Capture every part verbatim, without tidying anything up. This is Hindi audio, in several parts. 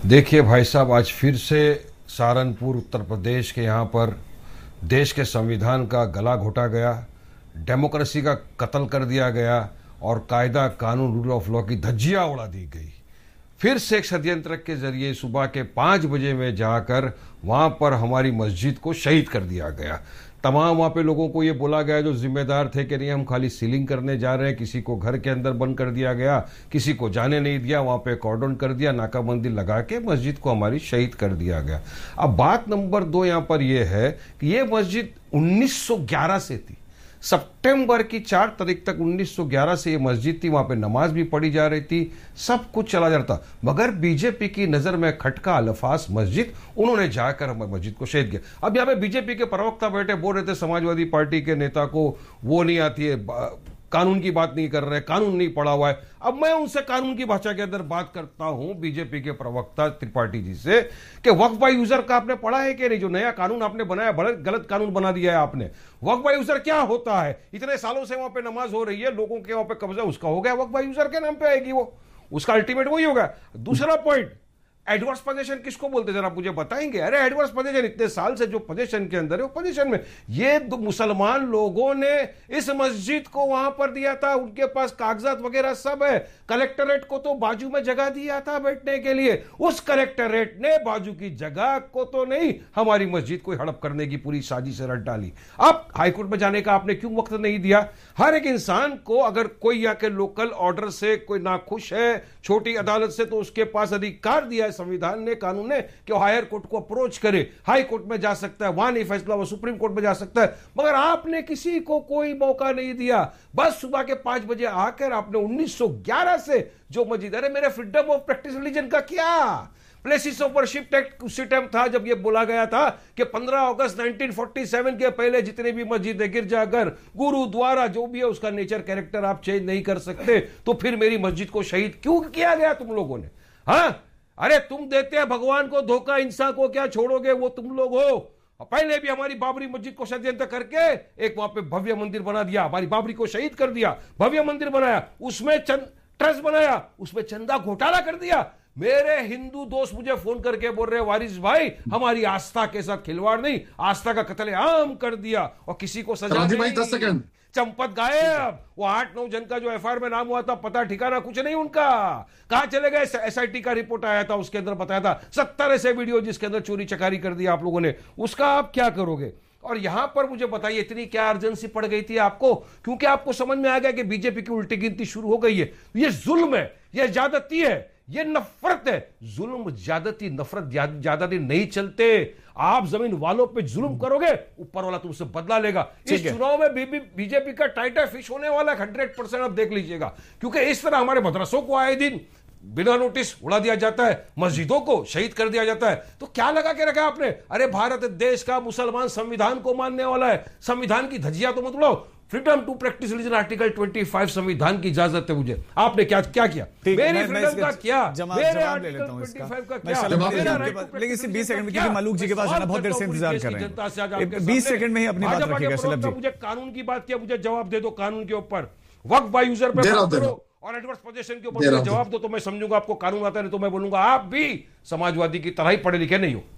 देखिए भाई साहब, आज फिर से सहारनपुर उत्तर प्रदेश के यहाँ पर देश के संविधान का गला घोटा गया, डेमोक्रेसी का कत्ल कर दिया गया और कायदा कानून रूल ऑफ लॉ की धज्जियां उड़ा दी गई। फिर से एक षड्यंत्र के जरिए सुबह के पाँच बजे में जाकर वहाँ पर हमारी मस्जिद को शहीद कर दिया गया। तमाम वहाँ पे लोगों को ये बोला गया जो जिम्मेदार थे कि नहीं हम खाली सीलिंग करने जा रहे हैं, किसी को घर के अंदर बंद कर दिया गया, किसी को जाने नहीं दिया, वहाँ पे कॉर्डन कर दिया, नाकाबंदी लगा के मस्जिद को हमारी शहीद कर दिया गया। अब बात नंबर दो यहाँ पर यह है कि ये मस्जिद उन्नीस सौ ग्यारह से थी, सितंबर की चार तारीख तक उन्नीस सौ ग्यारह से ये मस्जिद थी, वहां पे नमाज भी पढ़ी जा रही थी, सब कुछ चला जा रहा था। मगर बीजेपी की नजर में खटका अल्फास मस्जिद, उन्होंने जाकर हमारी मस्जिद को शहीद किया। अब यहाँ पे बीजेपी के प्रवक्ता बैठे बोल रहे थे समाजवादी पार्टी के नेता को वो नहीं आती है, कानून की बात नहीं कर रहे, कानून नहीं पढ़ा हुआ है। अब मैं उनसे कानून की भाषा के अंदर बात करता हूं बीजेपी के प्रवक्ता त्रिपाठी जी से कि वक्फ बाय यूजर का आपने पढ़ा है कि नहीं? जो नया कानून आपने बनाया, बड़ा गलत कानून बना दिया है आपने। वक्फ बाय यूजर क्या होता है? इतने सालों से वहां पे नमाज हो रही है, लोगों के वहां पे कब्जा उसका हो गया, वक्फ बाय यूजर के नाम पे आएगी वो, उसका अल्टीमेट वही होगा। दूसरा पॉइंट, एडवर्स पोजीशन किसको बोलते जरा मुझे बताएंगे? अरे एडवर्स पोजीशन इतने साल से जो पोजीशन के अंदर है वो पोजीशन में ये मुसलमान लोगों ने इस मस्जिद को वहां पर दिया था, उनके पास कागजात वगैरह सब है। कलेक्टरेट को तो बाजू में जगह दिया था बैठने के लिए, उस कलेक्टरेट ने बाजू की जगह को तो नहीं, हमारी मस्जिद को हड़प करने की पूरी साजिश रच डाली। अब हाईकोर्ट में जाने का आपने क्यों वक्त नहीं दिया? हर एक इंसान को अगर कोई यहाँ के लोकल ऑर्डर से कोई नाखुश है छोटी अदालत से, तो उसके पास अधिकार दिया संविधान ने, कानून ने, कि हायर कोर्ट को अप्रोच करे, हाई कोर्ट में जा सकता है, वहां नहीं फैसला वो सुप्रीम कोर्ट में जा सकता है। मगर आपने किसी को कोई मौका नहीं दिया। बस सुबह के पांच बजे आकर आपने उन्नीस सौ ग्यारह से जो मस्जिद, अरे मेरे फ्रीडम ऑफ प्रैक्टिस रिलीजन का क्या? प्लेसेस ऑफ वर्शिप एक्ट उसी टाइम था जब यह बोला गया था कि पंद्रह अगस्त उन्नीस सौ सैंतालीस के पहले जितने भी मस्जिद गिरजाघर गुरुद्वारा जो भी है उसका नेचर कैरेक्टर आप चेंज नहीं कर सकते। तो फिर मेरी मस्जिद को शहीद क्यों किया गया तुम लोगों ने? हाँ, अरे तुम देते हैं भगवान को धोखा, इंसान को क्या छोड़ोगे? वो तुम लोग हो। पहले भी हमारी बाबरी मस्जिद को षड्यंत्र करके एक वहां पे भव्य मंदिर बना दिया, हमारी बाबरी को शहीद कर दिया, भव्य मंदिर बनाया, उसमें चंद ट्रस्ट बनाया, उसमें चंदा घोटाला कर दिया। मेरे हिंदू दोस्त मुझे फोन करके बोल रहे वारिस भाई हमारी आस्था के साथ खिलवाड़ नहीं, आस्था का कत्लेआम कर दिया और किसी को सजा नहीं। भाई दस सेकंड, चंपत गायब। वो आठ नौ जन का जो एफ आई आर में नाम हुआ था, पता ठिकाना कुछ नहीं उनका, कहां चले गए? एस आई टी का रिपोर्ट आया था, उसके अंदर बताया था सत्तर ऐसे वीडियो जिसके अंदर चोरी चकारी कर दिया आप लोगों ने, उसका आप क्या करोगे? और यहां पर मुझे बताइए इतनी क्या अर्जेंसी पड़ गई थी आपको? क्योंकि आपको समझ में आ गया कि बीजेपी की उल्टी गिनती शुरू हो गई है। ये जुल्म है, ये ज्यादती है, ये नफरत है। जुल्म, ज्यादती, नफरत, ज्यादती नहीं चलते। आप जमीन वालों पे जुल्म करोगे, ऊपर वाला तुमसे बदला लेगा। इस चुनाव में बीजेपी का टाइटर फिश होने वाला हंड्रेड परसेंट आप देख लीजिएगा, क्योंकि इस तरह हमारे मदरसों को आए दिन बिना नोटिस उड़ा दिया जाता है, मस्जिदों को शहीद कर दिया जाता है। तो क्या लगा के रखा आपने? अरे भारत देश का मुसलमान संविधान को मानने वाला है, संविधान की धज्जियां तो मत उड़ाओ। Freedom to practice religion article पच्चीस संविधान की इजाजत है मुझे। आपने क्या क्या किया? मेरी फ्रीडम का क्या? मेरे आर्टिकल पच्चीस का क्या? लेकिन सिर्फ बीस सेकंड में, क्योंकि मलूक जी के पास जाना, बहुत देर से इंतजार कर रहे हैं। बीस सेकंड में ही अपनी बात रखिएगा शलभ जी। मुझे कानून की बात किया, मुझे जवाब दे दो कानून के ऊपर। वक्फ बाय यूजर पे बात करो और एडवर्स पोजीशन के ऊपर जवाब दो, तो मैं समझूंगा आपको कानून आता है, नहीं तो मैं बोलूंगा आप भी समाजवादी की तरह ही पढ़े लिखे नहीं हो।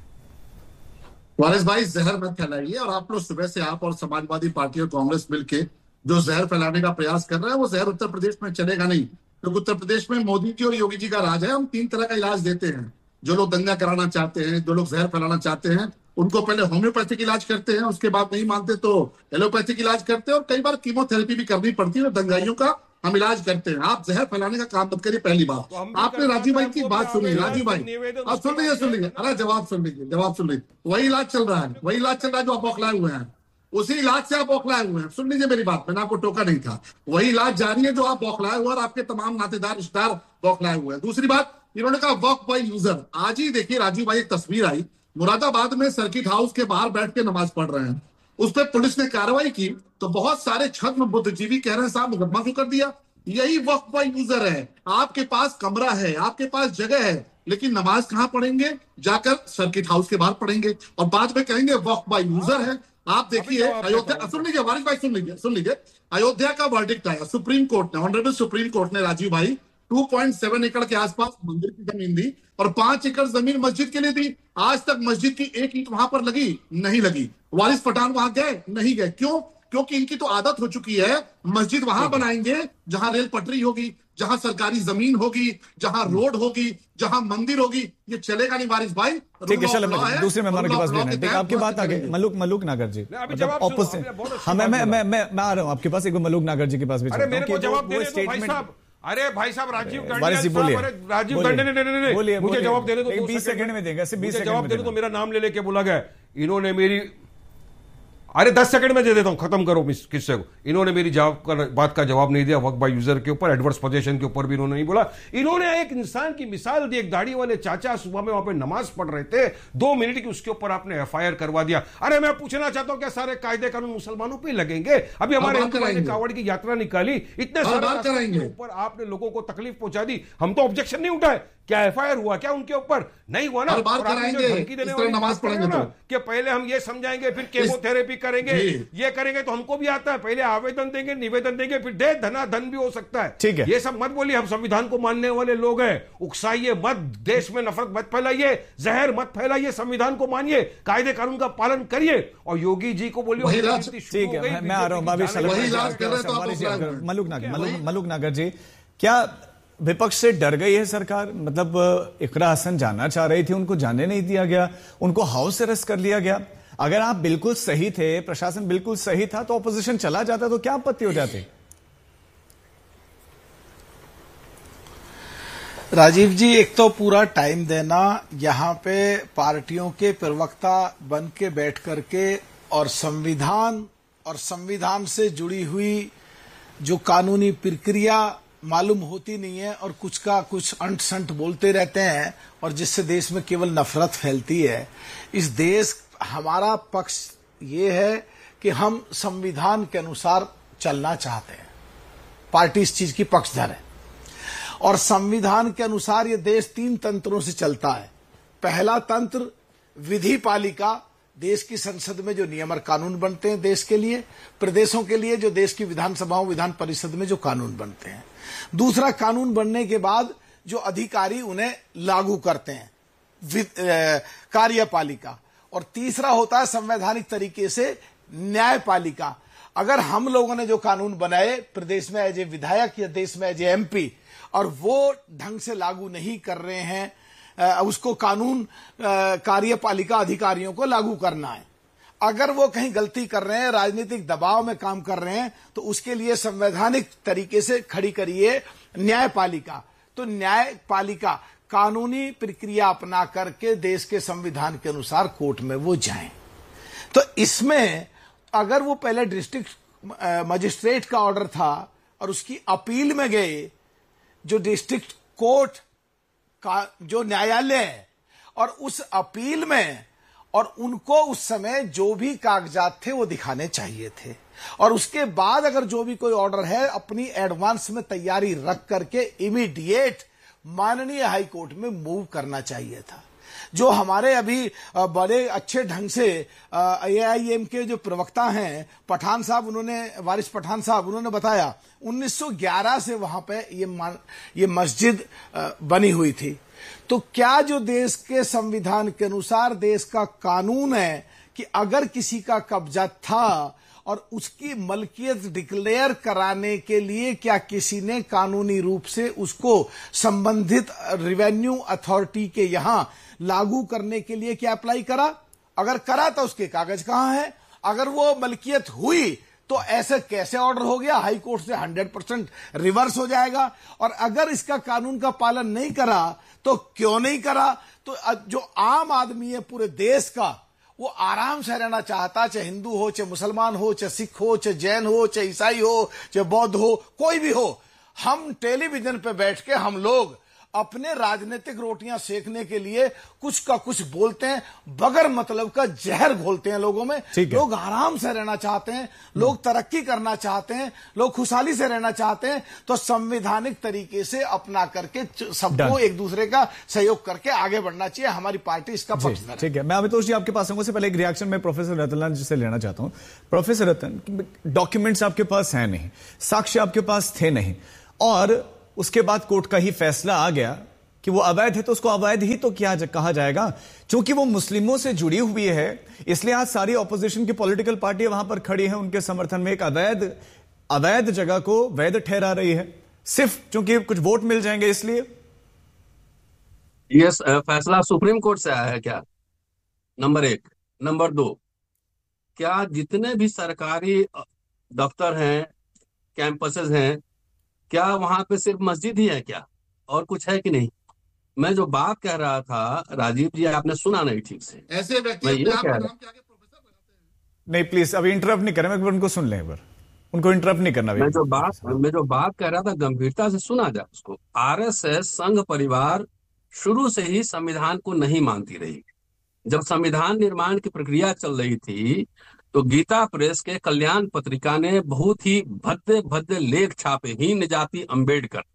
वारिस भाई जहर मत फैलाइए। और आप लोग सुबह से आप और समाजवादी पार्टी और कांग्रेस मिलके जो जहर फैलाने का प्रयास कर रहे हैं, वो जहर उत्तर प्रदेश में चलेगा नहीं, क्योंकि उत्तर प्रदेश में मोदी जी और योगी जी का राज है। हम तीन तरह का इलाज देते हैं। जो लोग दंगा कराना चाहते हैं, जो लोग जहर फैलाना चाहते हैं, उनको पहले होम्योपैथिक इलाज करते हैं, उसके बाद नहीं मानते तो एलोपैथिक इलाज करते हैं, और कई बार कीमोथेरेपी भी करनी पड़ती है। दंगाइयों का हम इलाज करते हैं। आप जहर फैलाने का काम मत करिए। पहली बात, तो आपने राजीव भाई की बात सुनी। राजीव भाई आप सुन लीजिए, सुन लीजिए, अरे जवाब सुन लीजिए, जवाब सुन लीजिए। वही इलाज चल रहा है, वही इलाज चल रहा है जो आप बौखलाए हुए हैं, उसी इलाज से आप बौखलाए हुए हैं। सुन लीजिए मेरी बात, मैंने आपको टोका नहीं था। वही इलाज जारी है जो आप बौखलाए हुए और आपके तमाम नातेदार रिश्तेदार बौखलाए हुए हैं। दूसरी बात, इन्होंने कहा वक्फ बाय यूजर। आज ही देखिए राजीव भाई, एक तस्वीर आई मुरादाबाद में, सर्किट हाउस के बाहर बैठ के नमाज पढ़ रहे हैं, उस पर पुलिस ने कार्रवाई की तो बहुत सारे छद्म बुद्धिजीवी कह रहे हैं साहब मुकदमा क्यों कर दिया? यही वक्फ बाय यूजर है। आपके पास कमरा है, आपके पास जगह है, लेकिन नमाज कहां पढ़ेंगे? जाकर सर्किट हाउस के बाहर पढ़ेंगे और बाद में कहेंगे वक्फ बाय यूजर है। आप देखिए अयोध्या, सुन लीजिए वारिस भाई, सुन लीजिए, सुन लीजिए, अयोध्या का वर्डिक्ट आया सुप्रीम कोर्ट ने, ऑनरेबल सुप्रीम कोर्ट ने राजीव भाई टू पॉइंट सेवन एकड़ के आसपास मंदिर की जमीन दी और पांच एकड़ जमीन मस्जिद के लिए दी। आज तक मस्जिद की एक ईंट वहां पर लगी नहीं लगी। वारिस पठान वहां गए नहीं गए, क्यों? क्योंकि इनकी तो आदत हो चुकी है, मस्जिद वहां बनाएंगे जहां रेल पटरी होगी, जहां सरकारी जमीन होगी, जहां रोड होगी, जहां मंदिर होगी। ये चलेगा नहीं वारिस भाई। ठीक है, चलो दूसरे मेहमान के पास भी नहीं। ठीक, आपकी बात आगे मलूक मलूक नागर जी, ऑपोजिट। हाँ, मैं मैं मैं मैं आ रहा हूँ आपके पास, एक मलूक नागर जी के पास भी। अरे मेरे को जवाब दे दो भाई साहब। अरे भाई साहब, राजीव राजीव बोलिए, मुझे जवाब देने दो। बीस सेकंड में देगा, सिर्फ बीस सेकंड जवाब देने तो मेरा नाम ले लेके बोला गया। इन्होंने मेरी, अरे दस सेकंड में दे देता हूं, खत्म करो किस्से को। इन्होंने मेरी जवाब का बात का जवाब नहीं दिया। वक्त बाय यूजर के ऊपर, एडवर्स पोजीशन के ऊपर भी इन्होंने नहीं बोला। इन्होंने एक इंसान की मिसाल दी, एक दाढ़ी वाले चाचा सुबह में वहां पे नमाज पढ़ रहे थे, दो मिनट की, उसके ऊपर आपने एफ आई आर करवा दिया। अरे मैं पूछना चाहता हूं क्या सारे कायदे कानून मुसलमानों पे लगेंगे? अभी हमारे कावड़ की यात्रा निकाली, इतने सारे ऊपर आपने लोगों को तकलीफ पहुंचा दी, हम तो ऑब्जेक्शन नहीं उठाए। क्या एफ आई आर हुआ क्या उनके ऊपर? नहीं हुआ ना। धमकी देने वाली नमाज पढ़ेंगे तो कि पहले हम ये समझाएंगे, फिर केमोथेरेपी करेंगे, ये करेंगे, तो हमको भी आता है। पहले आवेदन देंगे, निवेदन देंगे, फिर दे धना धन भी हो सकता है। ठीक है, ये सब मत बोलिए। हम संविधान को मानने वाले लोग हैं। उकसाइए मत, देश में नफरत मत फैलाइए, जहर मत फैलाइए, संविधान को मानिए, कायदे कानून का पालन करिए। और योगी जी को बोलिए। ठीक है, मैं आ रहा हूं मलूक नागर। मलूक नागर जी, क्या विपक्ष से डर गई है सरकार? मतलब इकरा हसन जाना चाह रही थी, उनको जाने नहीं दिया गया, उनको हाउस अरेस्ट कर लिया गया। अगर आप बिल्कुल सही थे, प्रशासन बिल्कुल सही था, तो ऑपोजिशन चला जाता, तो क्या आपत्ति हो जाती? राजीव जी, एक तो पूरा टाइम देना, यहां पे पार्टियों के प्रवक्ता बन के बैठ करके और संविधान और संविधान से जुड़ी हुई जो कानूनी प्रक्रिया मालूम होती नहीं है और कुछ का कुछ अंट संट बोलते रहते हैं, और जिससे देश में केवल नफरत फैलती है। इस देश, हमारा पक्ष ये है कि हम संविधान के अनुसार चलना चाहते हैं। पार्टी इस चीज की पक्षधर है और संविधान के अनुसार ये देश तीन तंत्रों से चलता है। पहला तंत्र विधि पालिका, देश की संसद में जो नियम और कानून बनते हैं देश के लिए, प्रदेशों के लिए जो देश की विधानसभाओं विधान परिषद में जो कानून बनते हैं। दूसरा, कानून बनने के बाद जो अधिकारी उन्हें लागू करते हैं, कार्यपालिका। और तीसरा होता है संवैधानिक तरीके से न्यायपालिका। अगर हम लोगों ने जो कानून बनाए प्रदेश में एज ए विधायक या देश में एज ए एम पी, और वो ढंग से लागू नहीं कर रहे हैं, उसको कानून कार्यपालिका अधिकारियों को लागू करना है। अगर वो कहीं गलती कर रहे हैं, राजनीतिक दबाव में काम कर रहे हैं, तो उसके लिए संवैधानिक तरीके से खड़ी करिए न्यायपालिका। तो न्यायपालिका कानूनी प्रक्रिया अपना करके देश के संविधान के अनुसार कोर्ट में वो जाएं। तो इसमें अगर वो पहले डिस्ट्रिक्ट मजिस्ट्रेट का ऑर्डर था और उसकी अपील में गए, जो डिस्ट्रिक्ट कोर्ट का जो न्यायालय है, और उस अपील में, और उनको उस समय जो भी कागजात थे वो दिखाने चाहिए थे, और उसके बाद अगर जो भी कोई ऑर्डर है अपनी एडवांस में तैयारी रख करके इमीडिएट माननीय हाई कोर्ट में मूव करना चाहिए था। जो हमारे अभी बड़े अच्छे ढंग से ए आई एम के जो प्रवक्ता हैं पठान साहब, उन्होंने वारिस पठान साहब उन्होंने बताया उन्नीस सौ ग्यारह से वहां पे ये ये मस्जिद बनी हुई थी। तो क्या जो देश के संविधान के अनुसार देश का कानून है कि अगर किसी का कब्जा था और उसकी मलकियत डिक्लेयर कराने के लिए क्या किसी ने कानूनी रूप से उसको संबंधित रेवेन्यू अथॉरिटी के यहां लागू करने के लिए क्या अप्लाई करा? अगर करा तो उसके कागज कहां है? अगर वो मलकियत हुई तो ऐसे कैसे ऑर्डर हो गया? हाई कोर्ट से हंड्रेड परसेंट रिवर्स हो जाएगा। और अगर इसका कानून का पालन नहीं करा तो क्यों नहीं करा? तो जो आम आदमी है पूरे देश का, वो आराम से रहना चाहता, चाहे हिंदू हो, चाहे मुसलमान हो, चाहे सिख हो, चाहे जैन हो, चाहे ईसाई हो, चाहे बौद्ध हो, कोई भी हो। हम टेलीविजन पे बैठ के हम लोग अपने राजनीतिक रोटियां सेकने के लिए कुछ का कुछ बोलते हैं, बगैर मतलब का जहर घोलते हैं लोगों में। लोग आराम से रहना चाहते हैं, लोग तरक्की करना चाहते हैं, लोग खुशहाली से रहना चाहते हैं। तो संवैधानिक तरीके से अपना करके सबको एक दूसरे का सहयोग करके आगे बढ़ना चाहिए। हमारी पार्टी इसका पक्ष है। ठीक है, मैं अमितोष जी आपके पास आऊंगा। से पहले एक रिएक्शन मैं प्रोफेसर रतनलाल जी से लेना चाहता हूं। प्रोफेसर रतन, डॉक्यूमेंट्स आपके पास है नहीं, साक्ष्य आपके पास थे नहीं, और उसके बाद कोर्ट का ही फैसला आ गया कि वो अवैध है, तो उसको अवैध ही तो क्या कहा जाएगा। क्योंकि वो मुस्लिमों से जुड़ी हुई है, इसलिए आज सारी ऑपोजिशन की पॉलिटिकल पार्टी वहां पर खड़ी है उनके समर्थन में, एक अवैध अवैध जगह को वैध ठहरा रही है, सिर्फ क्योंकि कुछ वोट मिल जाएंगे इसलिए। ये फैसला सुप्रीम कोर्ट से आया है क्या? नंबर एक। नंबर दो, क्या जितने भी सरकारी दफ्तर हैं, कैंपसेस हैं, क्या वहां पे सिर्फ मस्जिद ही है क्या, और कुछ है कि नहीं? मैं जो बात कह रहा था राजीव जी, आपने सुना नहीं ठीक से। ऐसे व्यक्ति मैं ये अपने आप कह को रहा नाम के आगे प्रोफेसर लगाते हैं। नहीं प्लीज अभी इंटरप्ट नहीं करें, मैं उनको सुन लें, एक बार उनको इंटरप्ट नहीं करना। मैं जो बात मैं जो बात कह रहा था गंभीरता से सुना जाए उसको। आरएसएस संघ परिवार शुरू से ही संविधान को नहीं मानती रही। जब संविधान निर्माण की प्रक्रिया चल रही थी तो गीता प्रेस के कल्याण पत्रिका ने बहुत ही भद्दे भद्दे लेख छापे। हीन जाति अंबेडकर।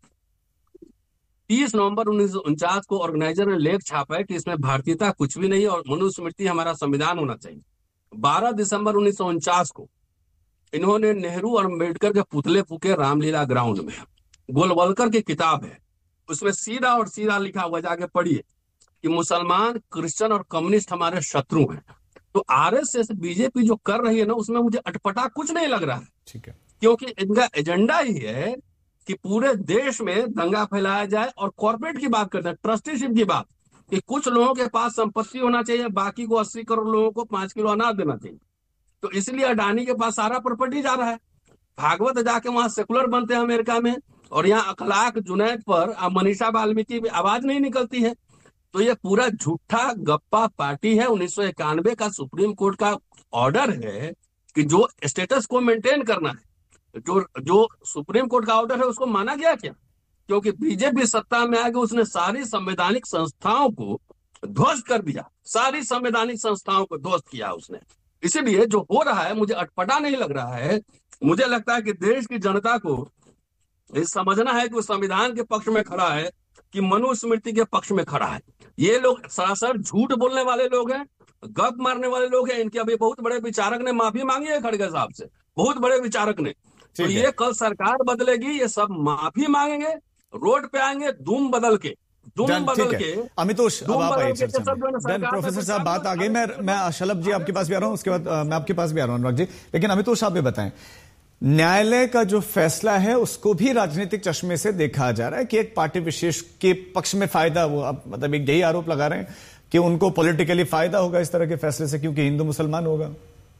तीस नवंबर उन्नीस सौ उनचास को ऑर्गेनाइजर ने लेख छापा है कि इसमें भारतीयता कुछ भी नहीं और मनुस्मृति हमारा संविधान होना चाहिए। बारह दिसंबर उन्नीस सौ उनचास को इन्होंने नेहरू और अंबेडकर के पुतले फूके रामलीला ग्राउंड में। गोलवलकर की किताब है, उसमें सीधा और सीधा लिखा हुआ, जाके पढ़िए कि मुसलमान, क्रिश्चियन और कम्युनिस्ट हमारे शत्रु हैं। तो आरएसएस बीजेपी जो कर रही है ना, उसमें मुझे अटपटा कुछ नहीं लग रहा है। ठीक है, क्योंकि इनका एजेंडा ही है कि पूरे देश में दंगा फैलाया जाए। और कॉर्पोरेट की बात करते हैं, ट्रस्टीशिप की बात, कि कुछ लोगों के पास संपत्ति होना चाहिए, बाकी को अस्सी करोड़ लोगों को पांच किलो अनाज देना चाहिए। तो इसलिए अडानी के पास सारा प्रॉपर्टी जा रहा है। भागवत जाके वहां सेकुलर बनते हैं अमेरिका में, और यहाँ अखलाक जुनैद पर मनीषा वाल्मीकि की आवाज नहीं निकलती है। तो ये पूरा झूठा गप्पा पार्टी है। उन्नीस सौ इक्यानवे का सुप्रीम कोर्ट का ऑर्डर है कि जो स्टेटस को मेंटेन करना है, जो जो सुप्रीम कोर्ट का ऑर्डर है उसको माना गया क्या? क्योंकि बीजेपी सत्ता में आके उसने सारी संवैधानिक संस्थाओं को ध्वस्त कर दिया। सारी संवैधानिक संस्थाओं को ध्वस्त किया उसने। इसीलिए जो हो रहा है मुझे अटपटा नहीं लग रहा है। मुझे लगता है कि देश की जनता को ये समझना है कि वो संविधान के पक्ष में खड़ा है कि मनुस्मृति के पक्ष में खड़ा है। ये लोग सरासर झूठ बोलने वाले लोग हैं, गप मारने वाले लोग हैं। इनके अभी बहुत बड़े विचारक ने माफी मांगी है खड़गे साहब से, बहुत बड़े विचारक ने। तो ये कल सरकार बदलेगी, ये सब माफी मांगेंगे, रोड पे आएंगे, धूम बदल के धूम बदल के। अमितोष, अब आप आइए चर्चा में। प्रोफेसर साहब बात आ गई, मैं मैं शलभ जी आपके पास भी आ रहा हूं, उसके बाद मैं आपके पास भी आ रहा हूं अनुराग जी। लेकिन अमितोष आप ये बताएं, न्यायालय का जो फैसला है उसको भी राजनीतिक चश्मे से देखा जा रहा है कि एक पार्टी विशेष के पक्ष में फायदा, वो आप मतलब एक यही आरोप लगा रहे हैं कि उनको पॉलिटिकली फायदा होगा इस तरह के फैसले से, क्योंकि हिंदू मुसलमान होगा।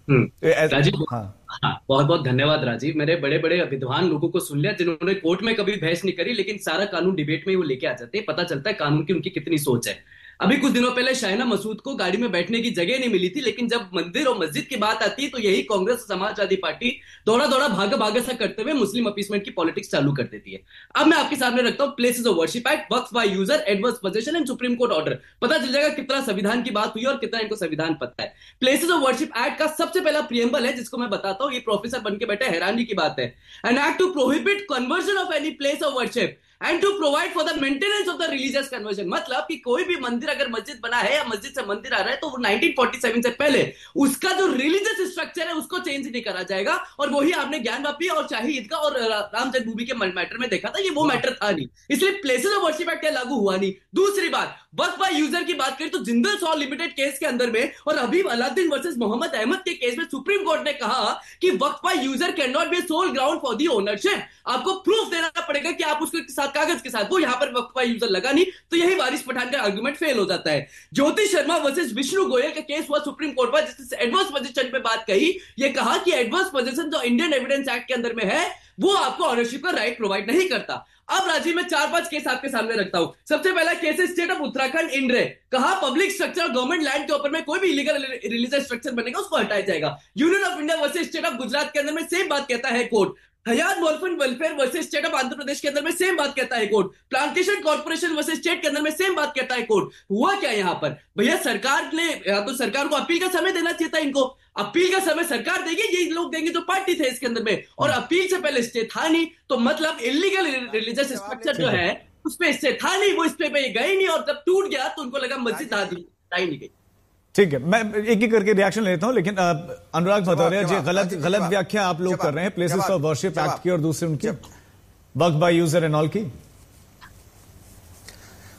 राजीव, हाँ हाँ बहुत बहुत धन्यवाद राजीव। मेरे बड़े बड़े विद्वान लोगों को सुन लिया जिन्होंने कोर्ट में कभी बहस नहीं करी, लेकिन सारा कानून डिबेट में वो लेके आ जाते हैं। पता चलता है कानून की उनकी कितनी सोच है। अभी कुछ दिनों पहले शायना मसूद को गाड़ी में बैठने की जगह नहीं मिली थी, लेकिन जब मंदिर और मस्जिद की बात आती है तो यही कांग्रेस समाजवादी पार्टी दौड़ा दौड़ा भागा भागा सा करते हुए मुस्लिम अपीसमेंट की पॉलिटिक्स चालू कर देती है। अब मैं आपके सामने रखता हूं places of worship act, Waqf by user, adverse position and supreme court order. पता चल जाएगा कितना संविधान की बात हुई और कितना इनको संविधान पता है। प्लेसेस ऑफ वर्शिप एक्ट का सबसे पहला प्रियम्बल है जिसको मैं बताता हूं। ये प्रोफेसर बनके बैठे, हैरानी की बात है। An act to prohibit conversion of any place of worship and to provide for the maintenance of the religious conversion. मतलब कि कोई भी मंदिर अगर मस्जिद बना है या मस्जिद से मंदिर आ रहा है तो वो नाइनटीन फोर्टी सेवन से पहले उसका जो रिलीजियस स्ट्रक्चर है उसको चेंज नहीं करा जाएगा। और वही आपने ज्ञानवापी और शाही ईदगाह और राम जन्मभूमि के मैटर में देखा था, ये वो मैटर था नहीं, इसलिए प्लेसेस ऑफ वर्शिप एक्ट लागू हुआ नहीं। दूसरी बात, वक्फ बाय यूजर की बात करें तो जिंदल सॉ लिमिटेड केस के अंदर में और हबीब अलाउद्दीन वर्सेस मोहम्मद अहमद के केस में सुप्रीम कोर्ट ने कहा कि वक्फ by user can not be soul ground for the ownership. आपको प्रूफ देना पड़ेगा कि आप उसके साथ कागज के साथ, वो यहां पर वक्फ बाय यूजर लगा नहीं, तो यही वारिस पठान का आर्गुमेंट फेल हो जाता है। ज्योति शर्मा वर्सेस विष्णु गोयल का केस हुआ सुप्रीम कोर्ट पर, जिसने एडवर्स पोजीशन पे बात कही। ये कहा कि एडवर्स पोजीशन जो इंडियन एविडेंस एक्ट के अंदर में है वो आपको ऑनरशिप का राइट प्रोवाइड नहीं करता। अब राजीव में चार पांच केस आपके सामने रखता हूं। सबसे पहला केस है स्टेट ऑफ उत्तराखंड इंड्रे। कहा पब्लिक स्ट्रक्चर और गवर्नमेंट लैंड के ऊपर में कोई भी इलीगल रिलीजियस स्ट्रक्चर बनेगा उसको हटाया जाएगा। Union of India versus state of Gujarat के अंदर में सेम बात कहता है court. Hayat मोलफन welfare versus state of Andhra Pradesh के अंदर में सेम बात कहता है court. Plantation corporation versus state के अंदर में सेम बात कहता है कोर्ट। हुआ क्या यहां पर भैया, सरकार ने या तो सरकार को अपील का समय देना चाहिए था। इनको अपील का समय सरकार देगी, ये लोग देंगे जो पार्टी थे इसके अंदर में, और अपील से पहले स्टे था नहीं, तो मतलब इलीगल रिलीजियस स्ट्रक्चर जो है उस पर स्टे था नहीं, वो इस पे गए नहीं, और जब टूट गया तो उनको लगा मस्जिद आ नहीं गई। ठीक है, मैं एक एक करके रिएक्शन लेता हूं, लेकिन अनुराग भदौरिया जी गलत गलत व्याख्या आप लोग कर रहे हैं प्लेसेस ऑफ वर्शिप एक्ट की और दूसरे उनकी वक्फ बाय यूजर एंड ऑल की।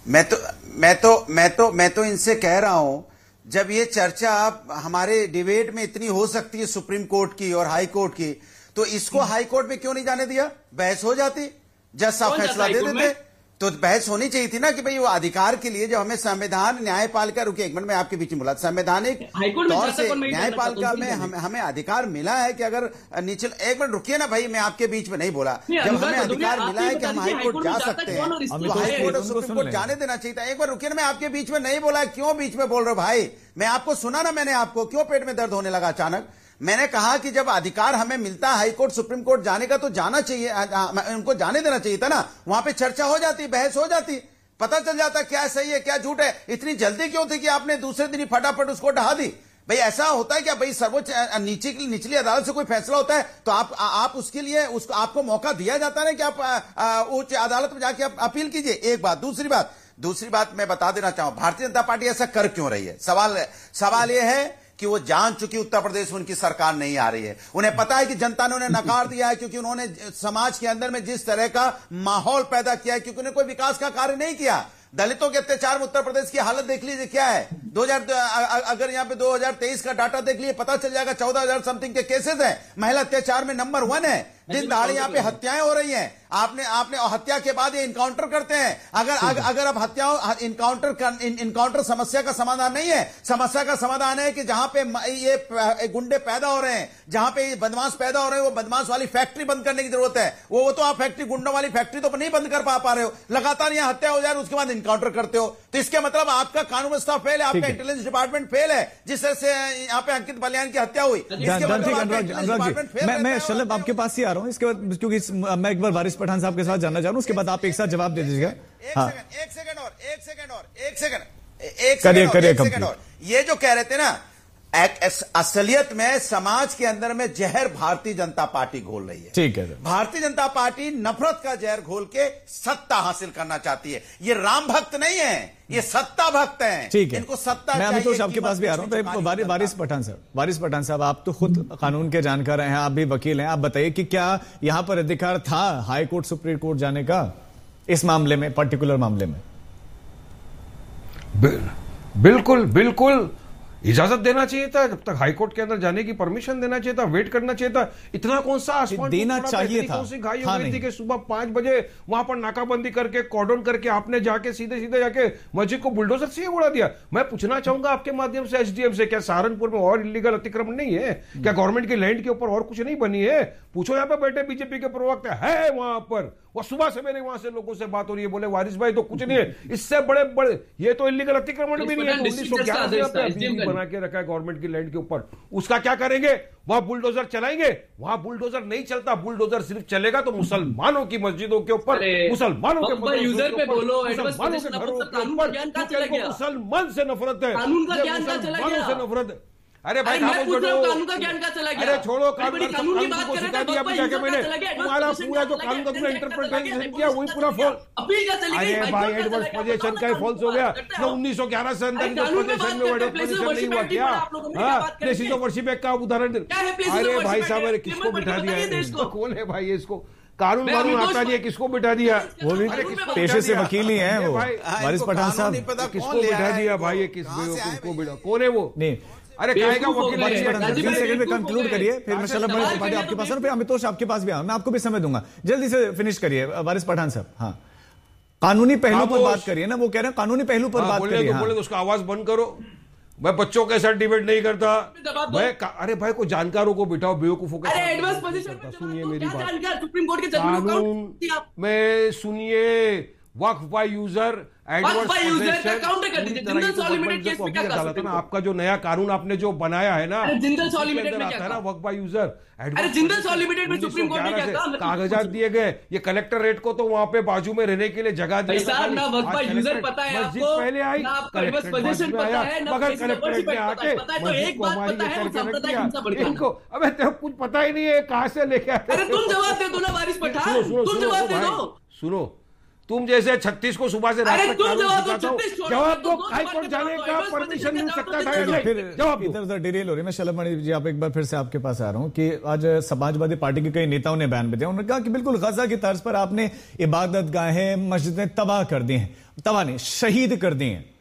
मैं तो मैं तो मैं तो मैं तो इनसे कह रहा हूं, जब ये चर्चा हमारे डिबेट में इतनी हो सकती है सुप्रीम कोर्ट की और हाई कोर्ट की, तो इसको हाई कोर्ट में क्यों नहीं जाने दिया? बहस हो जाती, जज साहब फैसला दे देते। तो बहस होनी चाहिए थी ना कि भाई वो अधिकार के लिए जो हमें संविधान न्यायपालिका, रुके एक मिनट में आपके बीच में बोला, संवैधानिक तौर से न्यायपालिका में हम, हमें अधिकार मिला है कि अगर नीचे, एक मिनट रुकिए ना भाई, मैं आपके बीच में नहीं बोला, जब हमें अधिकार मिला है कि हम हाईकोर्ट जा सकते हैं तो हाईकोर्ट और सुप्रीम कोर्ट जाने देना चाहिए था। एक बार रुकिए ना, मैं आपके बीच में नहीं बोला, क्यों बीच में बोल रहे हो भाई? मैं आपको सुना ना, मैंने आपको, क्यों पेट में दर्द होने लगा अचानक? मैंने कहा कि जब अधिकार हमें मिलता है हाईकोर्ट सुप्रीम कोर्ट जाने का तो जाना चाहिए, उनको जाने देना चाहिए था ना। वहां पे चर्चा हो जाती, बहस हो जाती, पता चल जाता क्या सही है क्या झूठ है। इतनी जल्दी क्यों थी कि आपने दूसरे दिन ही फटाफट उसको ढहा दी? भाई ऐसा होता है क्या भाई? सर्वोच्च नीचे निचली अदालत से कोई फैसला होता है तो आप आप उसके लिए उसको आपको मौका दिया जाता है कि आप उच्च अदालत में जाके आप अपील कीजिए। एक बात। दूसरी बात दूसरी बात मैं बता देना चाहूं, भारतीय जनता पार्टी ऐसा कर क्यों रही है? सवाल सवाल यह है कि वो जान चुकी उत्तर प्रदेश में उनकी सरकार नहीं आ रही है। उन्हें पता है कि जनता ने उन्हें नकार दिया है, क्योंकि उन्होंने समाज के अंदर में जिस तरह का माहौल पैदा किया है, क्योंकि उन्हें कोई विकास का कार्य नहीं किया। दलितों के अत्याचार में उत्तर प्रदेश की हालत देख लीजिए क्या है। दो हजार अगर यहां पे दो हजार तेईस का डाटा देख लीजिए, पता चल जाएगा चौदह हजार समथिंग के केसेस हैं। महिला अत्याचार में नंबर वन है। दिन दहाड़े यहां पे हत्याएं हो रही हैं। आपने आपने हत्या के बाद ये इनकाउंटर करते हैं। अगर अगर, अगर अब हत्याओं इनकाउंटर इनकाउंटर समस्या का समाधान नहीं है। समस्या का समाधान है कि जहां पे ये गुंडे पैदा हो रहे हैं, जहां पे बदमाश पैदा हो रहे हैं, वो बदमाश वाली फैक्ट्री बंद करने की जरूरत है। वो वो तो आप फैक्ट्री, गुंडों वाली फैक्ट्री तो नहीं बंद कर पा पा रहे हो। लगातार यहां हत्या हो जा रही है, उसके बाद इनकाउंटर करते हो। तो इसके मतलब आपका कानून व्यवस्था फेल है, आपका इंटेलिजेंस डिपार्टमेंट फेल है, जिस तरह से यहाँ पे अंकित बलियान की हत्या हुई। मैं शलभ आपके पास ही आ रहा हूँ इसके बाद, क्योंकि मैं एक बार वारिस पठान साहब के साथ जानना चाह रहा हूं, उसके बाद आप एक साथ जवाब दे दीजिएगा। हाँ। एक सेकंड और एक सेकंड और एक सेकंड एक सेकंड और एक सेकंड और ये जो कह रहे थे ना, असलियत में समाज के अंदर में जहर भारतीय जनता पार्टी घोल रही है। ठीक है। भारतीय जनता पार्टी नफरत का जहर घोल के सत्ता हासिल करना चाहती है। ये राम भक्त नहीं है, ये सत्ता भक्त हैं। ठीक है, इनको सत्ता मैं अमितोष आपके पास भी आ रहा हूं। तो वारिस वारिस पठान साहब वारिस पठान साहब आप तो खुद कानून के जानकार हैं, आप भी वकील हैं, आप बताइए कि क्या यहां पर अधिकार था हाई कोर्ट सुप्रीम कोर्ट जाने का इस मामले में, पर्टिकुलर मामले में? बिल्कुल बिल्कुल इजाजत देना चाहिए था। जब तक हाईकोर्ट के अंदर जाने की परमिशन देना चाहिए था, वेट करना चाहिए था। इतना कौन सा आसमान देना चाहिए था? कौन सी घाई हो गई थी कि सुबह पांच बजे वहां पर नाकाबंदी करके कॉर्डन करके आपने जाके सीधे सीधे जाके मस्जिद को बुलडोजर से उड़ा दिया। मैं पूछना चाहूंगा आपके माध्यम से एसडीएम से, क्या सहारनपुर में और इलीगल अतिक्रमण नहीं है? क्या गवर्नमेंट की लैंड के ऊपर और कुछ नहीं बनी है? पूछो यहाँ पे बैठे बीजेपी के प्रवक्ता है वहां पर, वो सुबह से मेरे वहां से लोगों से बात हो रही है, बोले वारिस भाई तो कुछ नहीं है, इससे बड़े बड़े ये तो इलीगल अतिक्रमण भी नहीं है। उन्नीस सौ ग्यारह से बना के रखा है गवर्नमेंट की लैंड के ऊपर, उसका क्या करेंगे? वहां बुलडोजर चलाएंगे? वहां बुलडोजर नहीं चलता। बुलडोजर सिर्फ चलेगा तो मुसलमानों की मस्जिदों के ऊपर, मुसलमानों के यूजर पे बोलो, मुसलमानों के घरों के ऊपर। मुसलमान से नफरत है, कानून का ज्ञान कहां चला गया? से नफरत है। अरे भाई मैं पूछ रहा हूं कानून का ज्ञान कहां चला गया? अरे छोड़ो, कानून की बात कर रहे थे, मैंने तुम्हारा पूरा जो कानून का तुमने इंटरप्रिटेशन किया वही पूरा फॉल। अरे भाई एडवर्स पोजीशन का फॉल्स हो गया। उन्नीस सौ ग्यारह से अंदर पोजीशन में एडवर्स पोजीशन नहीं हुआ क्या? हाँ, प्लेसिस ऑफ वर्शिप का उदाहरण। अरे भाई साहब, किसको बिठा दिया? कौन है भाई इसको? कानून कानून आता नहीं है, किसको बिठा दिया? वो भी पेशे से वकील ही हैं वो, वारिस पठान साहब। किसको बिठा दिया भाई? किसको बिठा? कौन है वो? नहीं, अरे कहेगा वकील सेकंड में कंक्लूड करिए, फिर मैं शलभ भाई आपके पास, फिर अमितोष आपके पास भी आऊं, मैं आपको भी समय दूंगा। जल्दी से फिनिश करिए वारिस पठान साहब। हाँ, कानूनी पहलू पर बात करिए ना, वो कह रहे हैं कानूनी पहलू पर बात करिए। बोले तो उसका आवाज बंद करो। मैं बच्चों के साथ डिबेट नहीं करता। मैं अरे भाई को जानकारों को बिठाओ, बेवकूफों को। सुनिए मेरी बात, सुप्रीम कोर्ट के कानून में सुनिए, वक्फ बाय यूजर आपका जो नया कानून आपने जो बनाया है ना, जिंदल सॉ लिमिटेड में क्या था ना, वक्फ बाय यूजर। अरे जिंदल सॉ लिमिटेड में सुप्रीम कोर्ट ने क्या कहा? कागजात दिए गए, ये कलेक्टर रेट को तो वहां पे बाजू में रहने के लिए जगह दी। ना वक्फ बाय यूजर पता है आपको, पहले आई कलेक्टर पोजीशन पता है, मगर कलेक्टरेट में आके मस्जिद को हमारी करके रख दिया इनको। अबे तो कुछ पता ही नहीं है कहां से लेके आए। अरे तुम जवाब दे दो ना वारिस पठान, तुम जवाब दे दो। सुनो, तुम जैसे छत्तीस को सुबह से रात अरे तक तुम कानून जवाब दो, सिखाते हो। छत्तीस छोड़ो, जवाब तो दो, दो हाई बार कोर्ट के जाने जवाब का दो, परमिशन मिल जवाब दो, सकता था चलो, या नहीं? फिर जवाब दो। इधर उधर डिरेल हो रही है। मैं शलभ मणि जी आप एक बार फिर से आपके पास आ रहा हूं कि आज समाजवादी पार्टी के कई नेताओं ने बयान भी दिया। उन्होंने कहा कि बिल्कुल गजा की तर्ज पर आपने इबादत गाहें मस्जिदें तबाह कर दी हैं, तबाह नहीं शहीद कर दी हैं।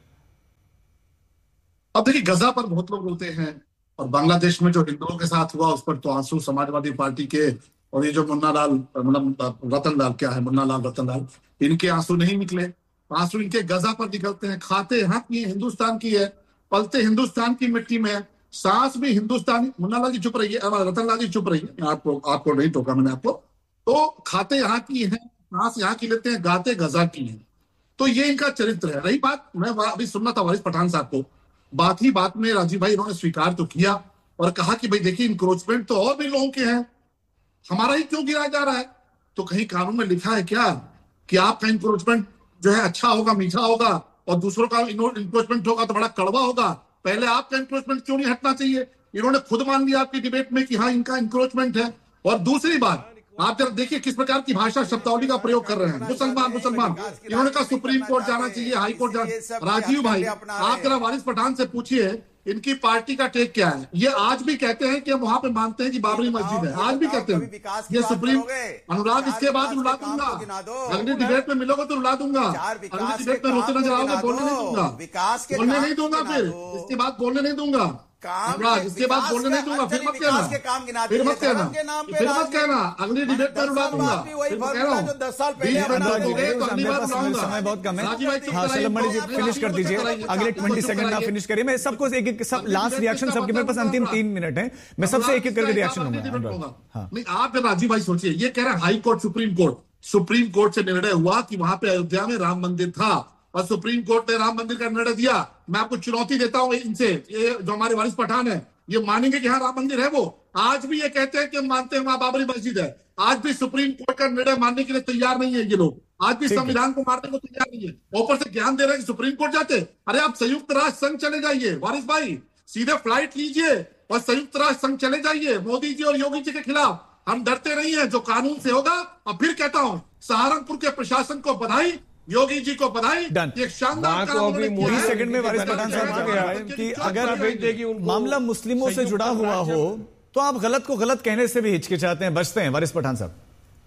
अब देखिए, गजा पर बहुत लोग रोते हैं और बांग्लादेश में जो हिंदुओं के साथ हुआ उस पर तो आंसू समाजवादी पार्टी के और ये जो मुन्ना लाल मतलब रतन लाल क्या है मुन्ना लाल रतन लाल इनके आंसू नहीं निकले। आंसू इनके गजा पर निकलते हैं। खाते हक ये हिंदुस्तान की है, पलते हिंदुस्तान की मिट्टी में, सांस भी हिंदुस्तानी। मुन्ना लाल जी चुप रहिए, रतन लाल जी चुप रहिए, आपको आपको नहीं टोका मैंने आपको। तो खाते यहाँ की है, सांस यहाँ की लेते हैं, गाते गजा की है। तो ये इनका चरित्र है। रही बात, मैं अभी सुनना था वारिस पठान साहब को, बात ही बात में राजीव भाई इन्होंने स्वीकार तो किया और कहा कि भाई देखिए इंक्रोचमेंट तो और भी लोगों के हैं, हमारा ही क्यों गिराया जा रहा है? तो कहीं कानून में लिखा है क्या कि आपका इंक्रोचमेंट जो है अच्छा होगा, मीठा होगा और दूसरों का इंक्रोचमेंट होगा तो बड़ा कड़वा होगा? पहले आपका इंक्रोचमेंट क्यों नहीं हटना चाहिए? इन्होंने खुद मान लिया आपकी डिबेट में कि हाँ इनका इंक्रोचमेंट है। और दूसरी बात, आप जरा देखिए किस प्रकार की भाषा शब्दावली का प्रयोग कर रहे हैं। मुसलमान मुसलमान इन्होंने कहा सुप्रीम कोर्ट जाना चाहिए, हाई कोर्ट जाना। राजीव भाई आप जरा वारिस पठान से पूछिए इनकी पार्टी का टेक क्या है। ये आज भी कहते हैं कि हम वहां पे मानते हैं कि बाबरी मस्जिद है, आज भी कहते हैं। ये सुप्रीम अनुराग इसके बाद रुला दूंगा, अगली डिबेट में मिलोगे तो रुला दूंगा, अगली डिबेट में रोते नजर आओगे, बोलने नहीं दूंगा, बोलने नहीं दूंगा, फिर इसके बाद बोलने नहीं दूंगा अनुराग, इसके बाद बोलने नहीं दूंगा। फिर मत कहना, फिर मत कहना, फिर मत कहना, अगली डिबेट में रुला दूंगा। फिर मैं कह रहा हूँ दस साल पहले समय बहुत कम है। हाँ शलभ मणि जी फिनिश कर दीजिए, अगले ट्वेंटी सेकंड आप फिनिश करिए। मैं सबको एक एक सब लास्ट रिएक्शन सबके, मेरे पास अंतिम तीन मिनट है, मैं सबसे एक एक करके रिएक्शन लूंगा। नहीं आप राजीव भाई सोचिए, ये कह रहे हैं high court supreme court, supreme court से निर्णय हुआ कि वहां पे अयोध्या में राम मंदिर था और सुप्रीम कोर्ट ने राम मंदिर का निर्णय दिया। मैं आपको चुनौती देता हूं इनसे, ये जो हमारे वारिस पठान है ये मानेंगे कि हाँ राम मंदिर है। वो आज भी ये कहते हैं कि हम मानते हैं वहां बाबरी मस्जिद है। आज भी सुप्रीम कोर्ट का निर्णय मानने के लिए तैयार नहीं है ये लोग, आज भी संविधान को मानने को तैयार नहीं है। ऊपर से ज्ञान दे रहे हैं कि सुप्रीम कोर्ट जाते। अरे आप संयुक्त राष्ट्र संघ चले जाइए वारिस भाई, सीधे फ्लाइट लीजिए और संयुक्त राष्ट्र संघ चले जाइए। मोदी जी और योगी जी के खिलाफ हम डरते नहीं है, जो कानून से होगा। और फिर कहता हूं सहारनपुर के प्रशासन को बधाई, योगी जी को बधाई, एक शानदार काम बीस सेकंड में वारिस पठान साहब आ गया कि अगर मामला मुस्लिमों से जुड़ा हुआ हो तो आप गलत को गलत कहने से भी हिचकिचाते हैं, बचते हैं। वारिस पठान साहब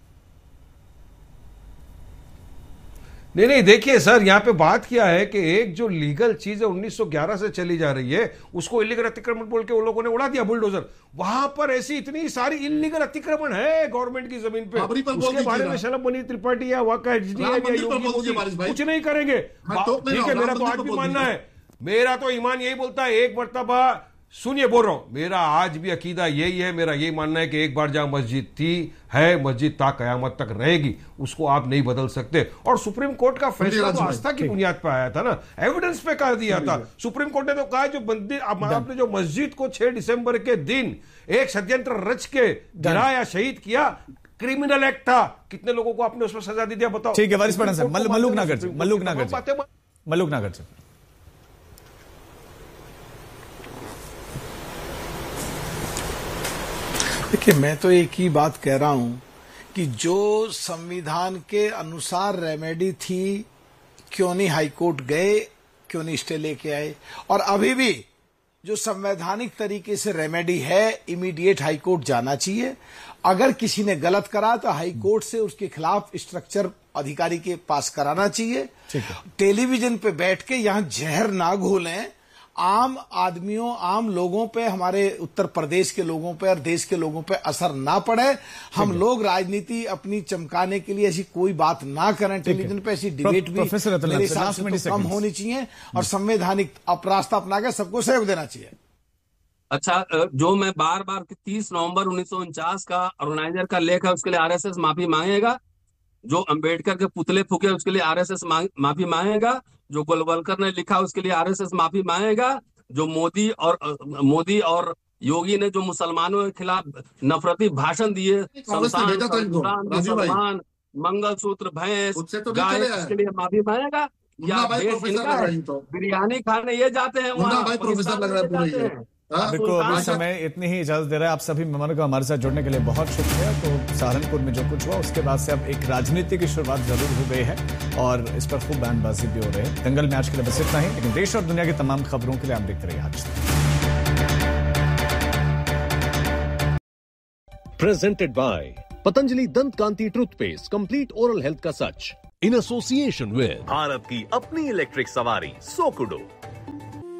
नहीं नहीं देखिए सर, यहाँ पे बात क्या है कि एक जो लीगल चीज है उन्नीस सौ ग्यारह से चली जा रही है, उसको इलीगल अतिक्रमण बोल के उन लोगों ने उड़ा दिया बुलडोजर। वहां पर ऐसी इतनी सारी इलीगल अतिक्रमण है गवर्नमेंट की जमीन पे, उसके बारे में शलभ मणि त्रिपाठी या वाका एचडी या योगी मोदी कुछ नहीं करेंगे। ठीक है, मेरा तो आज भी मानना है, मेरा तो ईमान यही बोलता है, एक मर्तबा सुनिए बोल रहा हूं, मेरा आज भी अकीदा यही है, मेरा यही मानना है कि एक बार जहां मस्जिद थी है, मस्जिद ता कयामत तक रहेगी, उसको आप नहीं बदल सकते। और सुप्रीम कोर्ट का फैसला तो आस्था की बुनियाद पर आया था ना, एविडेंस पे कह दिया था। सुप्रीम कोर्ट ने तो कहा जो मंदिर आपने जो मस्जिद को छह दिसंबर के दिन एक षड्यंत्र रच के गिराया, शहीद किया, क्रिमिनल एक्ट था, कितने लोगों को आपने उसमें सजा दी दिया बताओ। ठीक है वारिस पठान साहब, मल्लुक नागर मल्लुक नागर मल्लुक नागर देखिए, मैं तो एक ही बात कह रहा हूं कि जो संविधान के अनुसार रेमेडी थी, क्यों नहीं हाईकोर्ट गए, क्यों नहीं स्टे लेके आए? और अभी भी जो संवैधानिक तरीके से रेमेडी है, इमीडिएट हाईकोर्ट जाना चाहिए। अगर किसी ने गलत करा तो हाईकोर्ट से उसके खिलाफ स्ट्रक्चर अधिकारी के पास कराना चाहिए। टेलीविजन पे बैठ के यहां जहर ना घोलें, आम आदमियों, आम लोगों पे, हमारे उत्तर प्रदेश के लोगों पे और देश के लोगों पे असर ना पड़े। हम लोग राजनीति अपनी चमकाने के लिए ऐसी कोई बात ना करें। टेलीविजन पे ऐसी डिबेट भी मेरे हिसाब से तो कम होनी चाहिए और संवैधानिक रास्ता अपना के सबको सहयोग देना चाहिए। अच्छा, जो मैं बार बार तीस नवंबर उन्नीस सौ उनचास का ऑर्गेनाइजर का लेख है उसके लिए आरएसएस माफी मांगेगा, जो अंबेडकर के पुतले फूके उसके लिए आरएसएस माफी मांगेगा, जो गोलवलकर ने लिखा उसके लिए आरएसएस माफी मांगेगा, जो मोदी और मुसलमान और योगी ने जो मुसलमानों के खिलाफ नफरती भाषण दिए, मुसलमान, मंगलसूत्र, भैंस, गाय, इसके लिए माफी मांगेगा। या देश इनका है, बिरयानी खाने ये जाते हैं वहाँ, प्रोफेसर लग रहा है पूरा, अभी को अभी समय इतनी ही इजाजत दे रहा है। आप सभी मेहमानों को हमारे साथ जुड़ने के लिए बहुत शुक्रिया। तो सहारनपुर में जो कुछ हुआ उसके बाद से अब एक राजनीति की शुरुआत जरूर हो गई है और इस पर खूब बयानबाजी भी हो रही है। दंगल में आज के लिए बस इतना ही, लेकिन देश और दुनिया की तमाम खबरों के लिए आप देखते रहिए आज तक। Presented by Patanjali Dant Kanti Toothpaste, complete oral health का सच, in association with भारत की अपनी इलेक्ट्रिक सवारी सोकुडो।